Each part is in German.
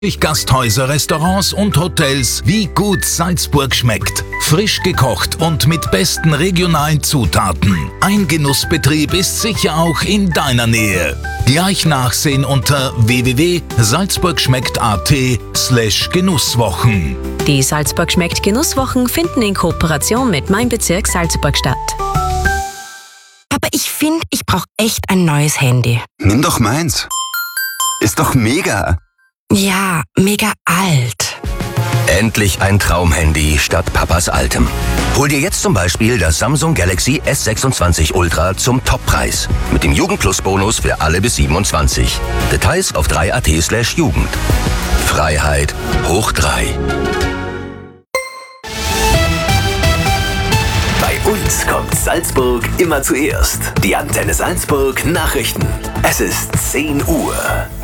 Gasthäuser, Restaurants und Hotels, wie gut Salzburg schmeckt. Frisch gekocht und mit besten regionalen Zutaten. Ein Genussbetrieb ist sicher auch in deiner Nähe. Gleich nachsehen unter www.salzburgschmeckt.at/Genusswochen. Die Salzburg schmeckt Genusswochen finden in Kooperation mit Mein Bezirk Salzburg statt. Aber ich finde, ich brauche echt ein neues Handy. Nimm doch meins. Ist doch mega. Ja, mega alt. Endlich ein Traumhandy statt Papas altem. Hol dir jetzt zum Beispiel das Samsung Galaxy S26 Ultra zum Toppreis. Mit dem Jugend-Plus-Bonus für alle bis 27. Details auf 3at/Jugend. Freiheit hoch 3. Bei uns kommt Salzburg immer zuerst. Die Antenne Salzburg Nachrichten. Es ist 10 Uhr.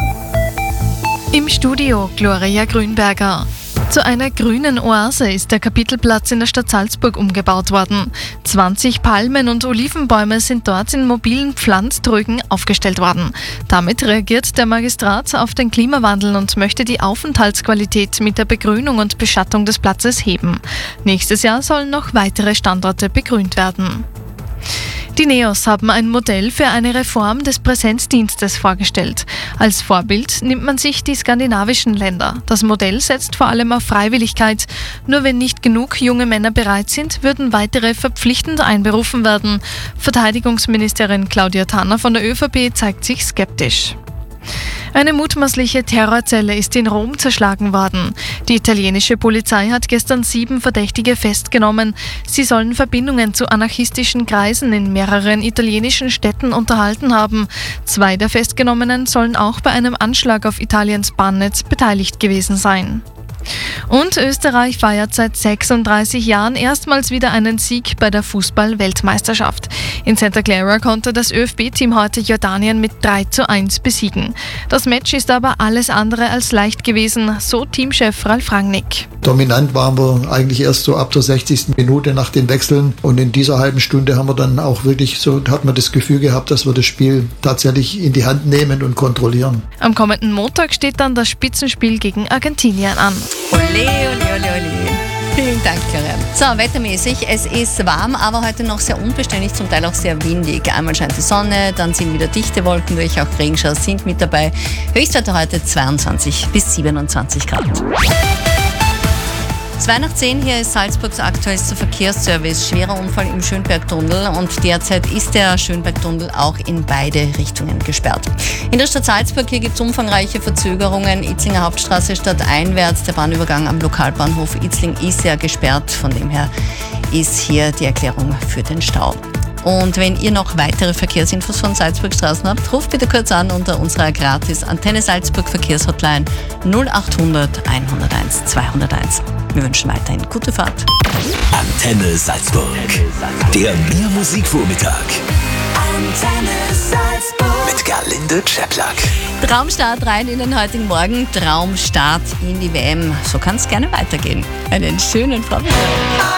Im Studio Gloria Grünberger. Zu einer grünen Oase ist der Kapitelplatz in der Stadt Salzburg umgebaut worden. 20 Palmen und Olivenbäume sind dort in mobilen Pflanztrögen aufgestellt worden. Damit reagiert der Magistrat auf den Klimawandel und möchte die Aufenthaltsqualität mit der Begrünung und Beschattung des Platzes heben. Nächstes Jahr sollen noch weitere Standorte begrünt werden. Die NEOS haben ein Modell für eine Reform des Präsenzdienstes vorgestellt. Als Vorbild nimmt man sich die skandinavischen Länder. Das Modell setzt vor allem auf Freiwilligkeit. Nur wenn nicht genug junge Männer bereit sind, würden weitere verpflichtend einberufen werden. Verteidigungsministerin Claudia Tanner von der ÖVP zeigt sich skeptisch. Eine mutmaßliche Terrorzelle ist in Rom zerschlagen worden. Die italienische Polizei hat gestern 7 Verdächtige festgenommen. Sie sollen Verbindungen zu anarchistischen Kreisen in mehreren italienischen Städten unterhalten haben. 2 der Festgenommenen sollen auch bei einem Anschlag auf Italiens Bahnnetz beteiligt gewesen sein. Und Österreich feiert seit 36 Jahren erstmals wieder einen Sieg bei der Fußball-Weltmeisterschaft. In Santa Clara konnte das ÖFB-Team heute Jordanien mit 3:1 besiegen. Das Match ist aber alles andere als leicht gewesen, so Teamchef Ralf Rangnick. Dominant waren wir eigentlich erst so ab der 60. Minute nach den Wechseln und in dieser halben Stunde haben wir dann auch wirklich hat man das Gefühl gehabt, dass wir das Spiel tatsächlich in die Hand nehmen und kontrollieren. Am kommenden Montag steht dann das Spitzenspiel gegen Argentinien an. Ole, ole, ole, ole. Vielen Dank, Karin. So, wettermäßig, es ist warm, aber heute noch sehr unbeständig, zum Teil auch sehr windig. Einmal scheint die Sonne, dann sind wieder dichte Wolken durch, auch Regenschauer sind mit dabei. Höchstwerte heute 22 bis 27 Grad. 9:02, hier ist Salzburgs aktuellster Verkehrsservice. Schwerer Unfall im Schönbergtunnel und derzeit ist der Schönbergtunnel auch in beide Richtungen gesperrt. In der Stadt Salzburg hier gibt es umfangreiche Verzögerungen. Itzlinger Hauptstraße stadteinwärts, der Bahnübergang am Lokalbahnhof Itzling ist ja gesperrt. Von dem her ist hier die Erklärung für den Stau. Und wenn ihr noch weitere Verkehrsinfos von Salzburg Straßen habt, ruft bitte kurz an unter unserer gratis Antenne Salzburg Verkehrshotline 0800 101 201. Wir wünschen weiterhin gute Fahrt. Antenne Salzburg. Der Mehr-Musik-Vormittag. Antenne Salzburg. Mit Gerlinde Czeplak. Traumstart rein in den heutigen Morgen. Traumstart in die WM. So kann es gerne weitergehen. Einen schönen Vormittag.